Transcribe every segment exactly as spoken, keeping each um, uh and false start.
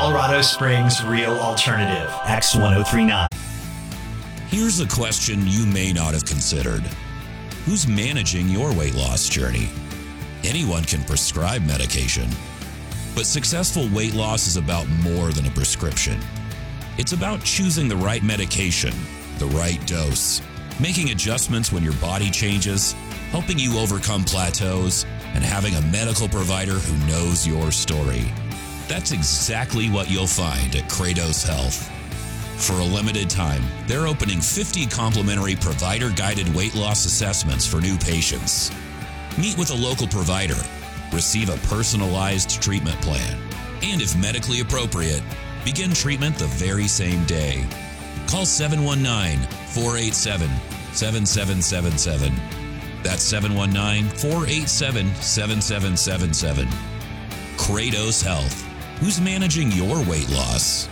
Colorado Springs Real Alternative, X one oh three nine. Here's a question you may not have considered. Who's managing your weight loss journey? Anyone can prescribe medication, but successful weight loss is about more than a prescription. It's about choosing the right medication, the right dose, making adjustments when your body changes, helping you overcome plateaus, and having a medical provider who knows your story. That's exactly what you'll find at Kratos Health. For a limited time, they're opening fifty complimentary provider-guided weight loss assessments for new patients. Meet with a local provider, receive a personalized treatment plan, and if medically appropriate, begin treatment the very same day. Call seven one nine, four eight seven, seven seven seven seven. That's seven one nine, four eight seven, seven seven seven seven. Kratos Health. Who's managing your weight loss?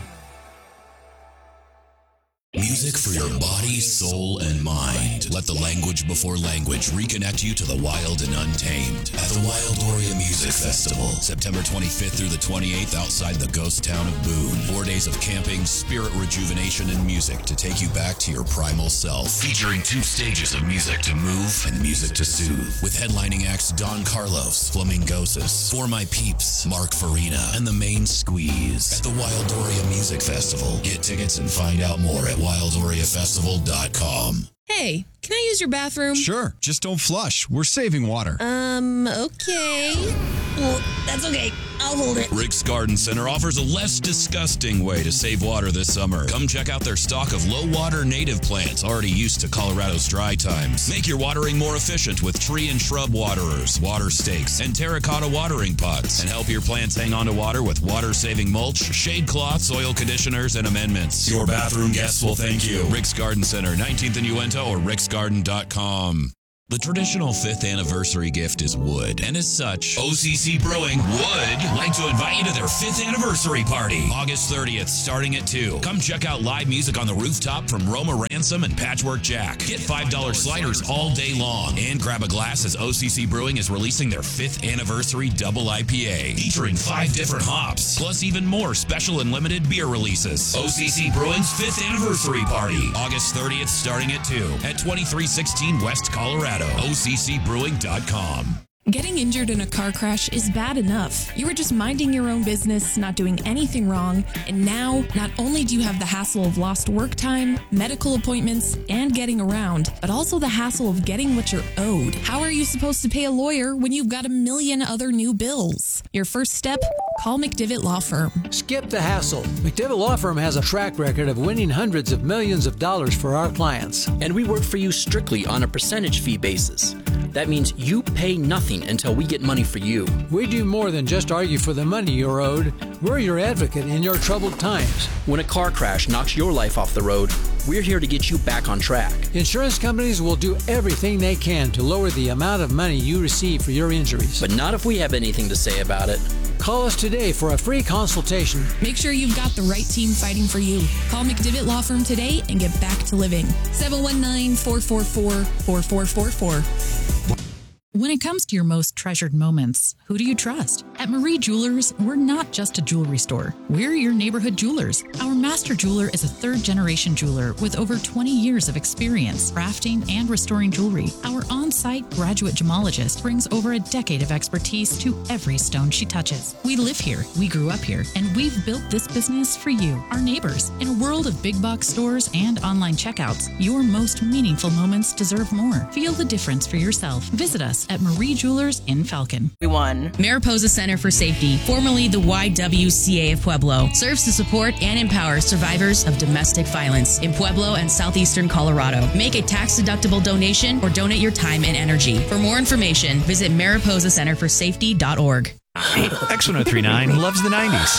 Music for your body, soul, and mind. Let the language before language reconnect you to the wild and untamed at the Wildoria Music Festival, September twenty-fifth through the twenty-eighth outside the ghost town of Boone. Four days of camping, spirit rejuvenation, and music to take you back to your primal self. Featuring two stages of music to move and music to soothe. With headlining acts Don Carlos, Flamingosis, For My Peeps, Mark Farina, and the Main Squeeze. At the Wildoria Music Festival. Get tickets and find out more at wildoria festival dot com. Hey, can I use your bathroom? Sure, just don't flush. We're saving water. Um, okay. Well, that's okay. I'll hold it. Rick's Garden Center offers a less disgusting way to save water this summer. Come check out their stock of low-water native plants already used to Colorado's dry times. Make your watering more efficient with tree and shrub waterers, water stakes, and terracotta watering pots. And help your plants hang on to water with water-saving mulch, shade cloths, oil conditioners, and amendments. Your bathroom guests will thank you. Rick's Garden Center, nineteenth and Uinta, or ricks garden dot com. The traditional fifth anniversary gift is wood, and as such, O C C Brewing would like to invite you to their fifth anniversary party, August thirtieth, starting at two. Come check out live music on the rooftop from Roma Ransom and Patchwork Jack. Get five dollar sliders all day long, and grab a glass as O C C Brewing is releasing their fifth anniversary double I P A, featuring five different hops, plus even more special and limited beer releases. O C C Brewing's fifth anniversary party, August thirtieth, starting at two, at twenty-three sixteen West Colorado. O C C brewing dot com. Getting injured in a car crash is bad enough. You were just minding your own business, not doing anything wrong, and now not only do you have the hassle of lost work time, medical appointments, and getting around, but also the hassle of getting what you're owed. How are you supposed to pay a lawyer when you've got a million other new bills? Your first step? Call McDivitt Law Firm. Skip the hassle. McDivitt Law Firm has a track record of winning hundreds of millions of dollars for our clients. And we work for you strictly on a percentage fee basis. That means you pay nothing until we get money for you. We do more than just argue for the money you're owed. We're your advocate in your troubled times. When a car crash knocks your life off the road, we're here to get you back on track. Insurance companies will do everything they can to lower the amount of money you receive for your injuries. But not if we have anything to say about it. Call us today for a free consultation. Make sure you've got the right team fighting for you. Call McDivitt Law Firm today and get back to living. seven one nine, four four four, four four four four. When it comes to your most treasured moments, who do you trust? At Marie Jewelers, we're not just a jewelry store. We're your neighborhood jewelers. Our master jeweler is a third-generation jeweler with over twenty years of experience crafting and restoring jewelry. Our on-site graduate gemologist brings over a decade of expertise to every stone she touches. We live here, we grew up here, and we've built this business for you, our neighbors. In a world of big box stores and online checkouts, your most meaningful moments deserve more. Feel the difference for yourself. Visit us at Marie Jewelers in Falcon. Everyone. Mariposa Center for Safety, formerly the Y W C A of Pueblo, serves to support and empower survivors of domestic violence in Pueblo and southeastern Colorado. Make a tax-deductible donation or donate your time and energy. For more information, visit mariposa center for safety dot org. X one oh three nine loves the nineties.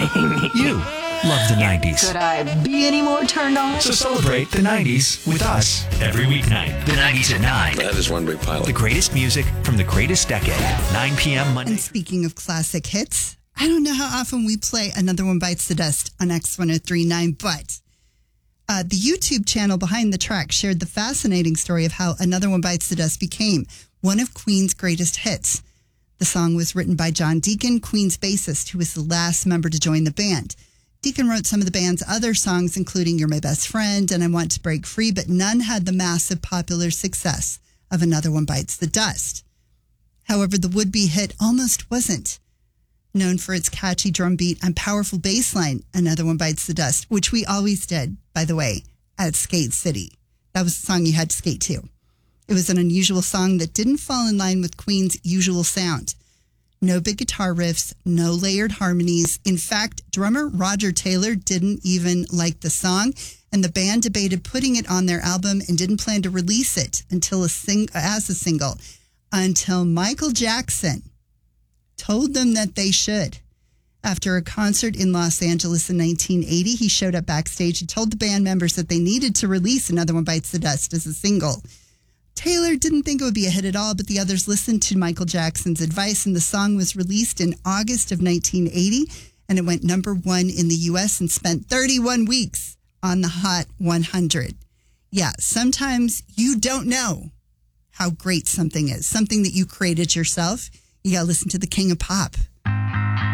You love the nineties. Could I be any more turned on? So celebrate the nineties with us every weeknight. The nineties at nine. That is one big pilot. The greatest music from the greatest decade. nine p.m. Monday. And speaking of classic hits, I don't know how often we play Another One Bites the Dust on X one oh three nine, but uh, the YouTube channel Behind the Track shared the fascinating story of how Another One Bites the Dust became one of Queen's greatest hits. The song was written by John Deacon, Queen's bassist, who was the last member to join the band. Deacon wrote some of the band's other songs, including You're My Best Friend and I Want to Break Free, but none had the massive popular success of Another One Bites the Dust. However, the would-be hit almost wasn't. Known for its catchy drum beat and powerful bass line, Another One Bites the Dust, which we always did, by the way, at Skate City. That was the song you had to skate to. It was an unusual song that didn't fall in line with Queen's usual sound. No big guitar riffs, no layered harmonies. In fact, drummer Roger Taylor didn't even like the song, and the band debated putting it on their album and didn't plan to release it until a sing- as a single, until Michael Jackson told them that they should. After a concert in Los Angeles in nineteen eighty, he showed up backstage and told the band members that they needed to release Another One Bites the Dust as a single. Taylor didn't think it would be a hit at all, but the others listened to Michael Jackson's advice, and the song was released in August of nineteen eighty, and it went number one in the U S and spent thirty-one weeks on the Hot one hundred. Yeah, sometimes you don't know how great something is, something that you created yourself. You got to listen to the King of Pop